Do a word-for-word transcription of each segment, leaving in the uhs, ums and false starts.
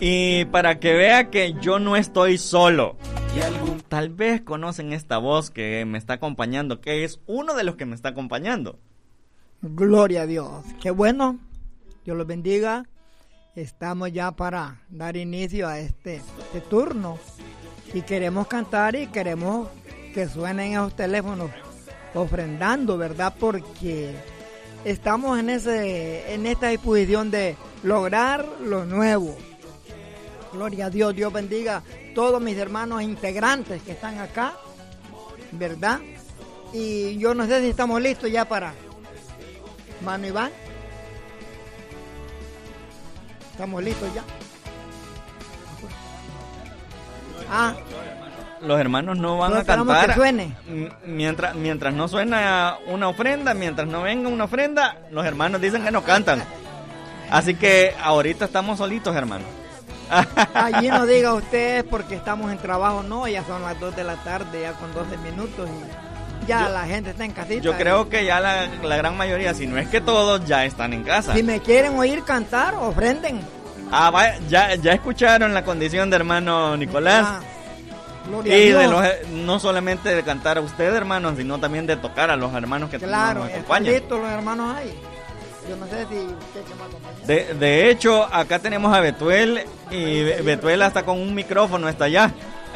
Y para que vea que yo no estoy solo. Y algún, tal vez conocen esta voz que me está acompañando, que es uno de los que me está acompañando. Gloria a Dios. Qué bueno. Dios los bendiga. Estamos ya para dar inicio a este, este turno. Y queremos cantar y queremos que suenen esos teléfonos ofrendando, ¿verdad? Porque estamos en, ese, en esta disposición de lograr lo nuevo. Gloria a Dios. Dios bendiga a todos mis hermanos integrantes que están acá, ¿verdad? Y yo no sé si estamos listos ya para... Mano Iván. ¿Estamos listos ya? Ah. Los hermanos no van no a cantar que suene. Mientras, mientras no suena una ofrenda, mientras no venga una ofrenda, los hermanos dicen que no cantan. Así que ahorita estamos solitos, hermanos. Allí no diga usted porque estamos en trabajo, no, ya son las dos de la tarde, ya con doce minutos y ya yo, la gente está en casita. Yo creo que ya la, la gran mayoría, si no es que todos, ya están en casa. Si me quieren oír cantar, ofrenden. Ah, vaya, ya, ya escucharon la condición de hermano Nicolás. Ah, y de los, no solamente de cantar a usted, hermanos, sino también de tocar a los hermanos que claro, nos acompañan. Claro, los hermanos hay. Yo no sé si usted se me acompaña. De, de hecho, acá tenemos a Betuel y Betuel hasta con un micrófono está allá.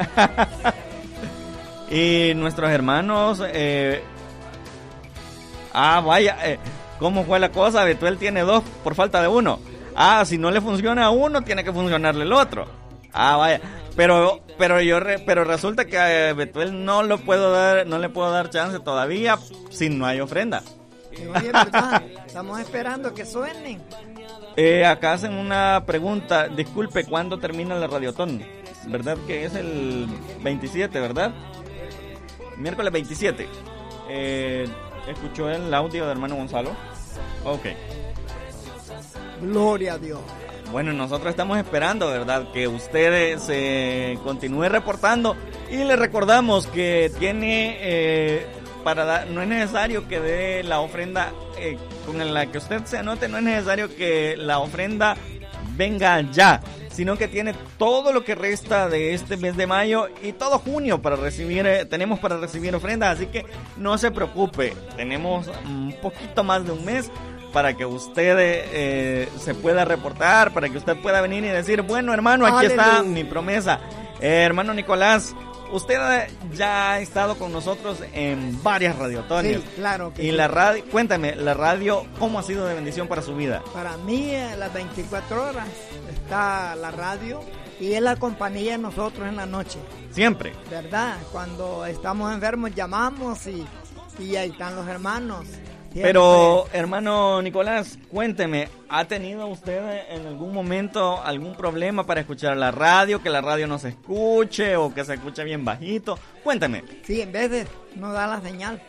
Y nuestros hermanos... Eh... Ah, vaya, eh, ¿cómo fue la cosa? Betuel tiene dos por falta de uno. Ah, si no le funciona a uno, tiene que funcionarle el otro. Ah, vaya. Pero pero yo re, pero resulta que a Betuel no lo puedo dar, no le puedo dar chance todavía si no hay ofrenda. Oye, ¿verdad? Estamos esperando que suenen. Eh, acá hacen una pregunta. Disculpe, ¿cuándo termina la Radiotón? ¿Verdad que es el veintisiete, verdad? Miércoles veintisiete. Eh, ¿Escuchó el audio de hermano Gonzalo? Ok. Gloria a Dios. Bueno, nosotros estamos esperando, ¿verdad? Que usted se continúe reportando. Y le recordamos que tiene... Eh, para dar, no es necesario que dé la ofrenda eh, con la que usted se anote, no es necesario que la ofrenda venga ya, sino que tiene todo lo que resta de este mes de mayo y todo junio para recibir, eh, tenemos para recibir ofrendas, así que no se preocupe, tenemos un poquito más de un mes para que usted eh, se pueda reportar, para que usted pueda venir y decir, bueno hermano, aquí Aleluya. Está mi promesa. Eh, hermano Nicolás, usted ya ha estado con nosotros en varias radiotones. Sí, claro que y sí. la radio, cuéntame, la radio, ¿cómo ha sido de bendición para su vida? Para mí, a las veinticuatro horas está la radio y es la compañía de nosotros en la noche. Siempre. ¿Verdad? Cuando estamos enfermos llamamos y, y ahí están los hermanos. Siempre. Pero, hermano Nicolás, cuénteme, ¿ha tenido usted en algún momento algún problema para escuchar la radio, que la radio no se escuche o que se escuche bien bajito? Cuénteme. Sí, en veces no da la señal.